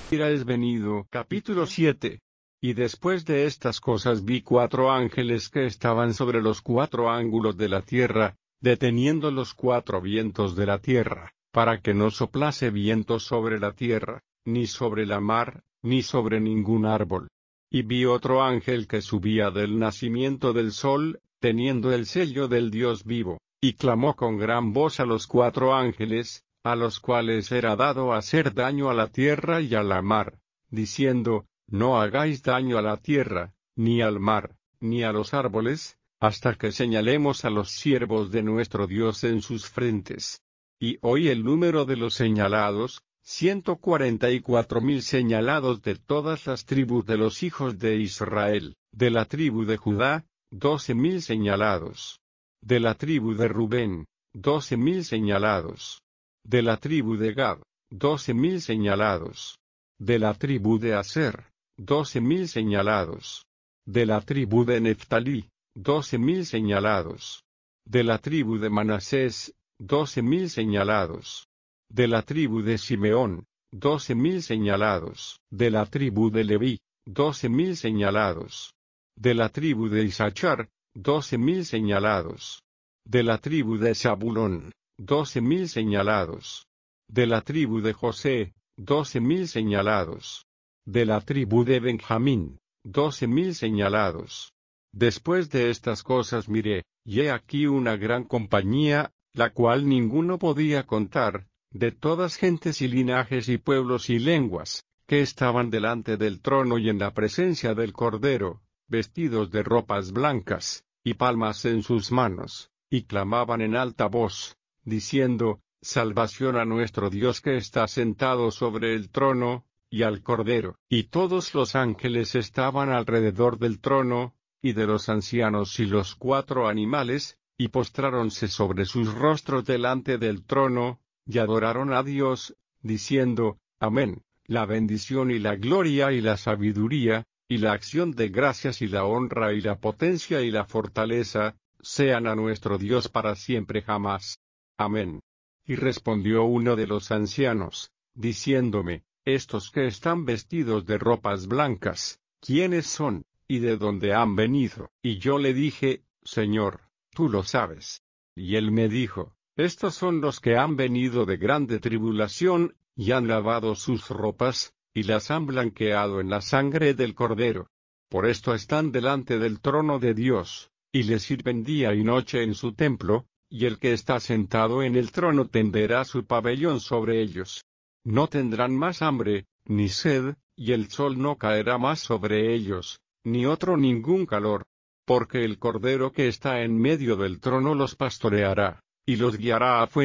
es venido. Capítulo 7. Y después de estas cosas vi 4 ángeles que estaban sobre los 4 ángulos de la tierra, deteniendo los 4 vientos de la tierra, para que no soplase viento sobre la tierra, ni sobre la mar, ni sobre ningún árbol. Y vi otro ángel que subía del nacimiento del sol, teniendo el sello del Dios vivo, y clamó con gran voz a los 4 ángeles, a los cuales era dado hacer daño a la tierra y a la mar, diciendo: No hagáis daño a la tierra, ni al mar, ni a los árboles, hasta que señalemos a los siervos de nuestro Dios en sus frentes. Y oí el número de los señalados, 144,000 señalados de todas las tribus de los hijos de Israel. De la tribu de Judá, 12,000 señalados. De la tribu de Rubén, 12,000 señalados. De la tribu de Gad, 12,000 señalados. De la tribu de Aser, 12,000 señalados. De la tribu de Neftalí, 12,000 señalados. De la tribu de Manasés, 12,000 señalados. De la tribu de Simeón, 12,000 señalados. De la tribu de Leví, 12,000 señalados. De la tribu de Isachar, 12,000 señalados. De la tribu de Zabulón, 12,000 señalados. De la tribu de José, 12,000 señalados. De la tribu de Benjamín, 12,000 señalados. Después de estas cosas miré, y he aquí una gran compañía, la cual ninguno podía contar, de todas gentes y linajes y pueblos y lenguas, que estaban delante del trono y en la presencia del Cordero, vestidos de ropas blancas, y palmas en sus manos, y clamaban en alta voz, diciendo: Salvación a nuestro Dios que está sentado sobre el trono, y al Cordero. Y todos los ángeles estaban alrededor del trono, y de los ancianos y los 4 animales, y postráronse sobre sus rostros delante del trono, y adoraron a Dios, diciendo: Amén. La bendición y la gloria y la sabiduría, y la acción de gracias y la honra y la potencia y la fortaleza, sean a nuestro Dios para siempre jamás. Amén. Y respondió uno de los ancianos, diciéndome: Estos que están vestidos de ropas blancas, ¿quiénes son, y de dónde han venido? Y yo le dije: Señor, tú lo sabes. Y él me dijo: Estos son los que han venido de grande tribulación, y han lavado sus ropas, y las han blanqueado en la sangre del Cordero. Por esto están delante del trono de Dios, y le sirven día y noche en su templo, y el que está sentado en el trono tenderá su pabellón sobre ellos. No tendrán más hambre, ni sed, y el sol no caerá más sobre ellos, ni otro ningún calor. Porque el Cordero que está en medio del trono los pastoreará, y los guiará a fuentes